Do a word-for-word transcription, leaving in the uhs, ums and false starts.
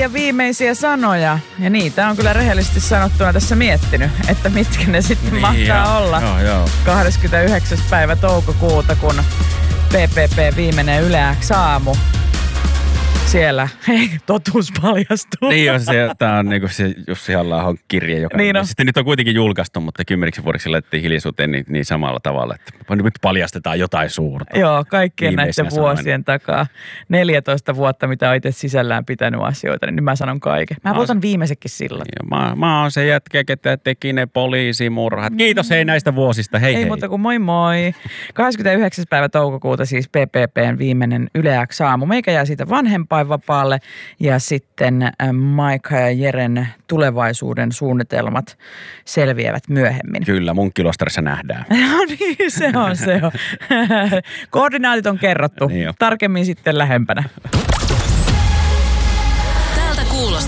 ja viimeisiä sanoja. Ja niitä on kyllä rehellisesti sanottuna tässä miettinyt, että mitkä ne sitten niin, mahtaa joo, olla. Joo, joo. kahdeskymmenesyhdeksäs päivä toukokuuta, kun P P P viimeinen Yle X aamu. Siellä, hei, totuus paljastuu. Niin on se, tää on niinku se Jussi Halla-ahon kirje, joka niin on. Sitten nyt on kuitenkin julkaistu, mutta kymmeniksi vuodeksi laitettiin hiljaisuuteen niin, niin samalla tavalla, että nyt paljastetaan jotain suurta. Joo, kaikkien näiden vuosien sanoen. takaa. neljätoista vuotta, mitä on itse sisällään pitänyt asioita, niin nyt mä sanon kaiken. Mä voitan viimeisekin silloin. Mä, mä oon se jätkä, ketä teki ne poliisimurhat. Kiitos hei näistä vuosista, hei Ei hei. muuta kuin moi moi. kahdeskymmenesyhdeksäs päivä toukokuuta siis P P P:n viimeinen Yle X aamu. Meikä jää siitä vanhempainvapaalle ja sitten Maika ja Jeren tulevaisuuden suunnitelmat selviävät myöhemmin. Kyllä, Munkkilostarissa nähdään. No niin, se on se on. Koordinaatit on kerrottu. Niin on. Tarkemmin sitten lähempänä. Täältä kuulostaa